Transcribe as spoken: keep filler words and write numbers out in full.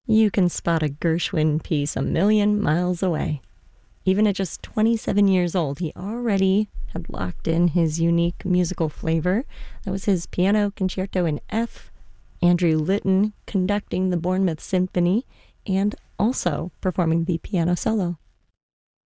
you can spot a Gershwin piece a million miles away. Even at just twenty-seven years old, he already had locked in his unique musical flavor. That was his piano concerto in F, Andrew Litton conducting the Bournemouth Symphony, and also performing the piano solo.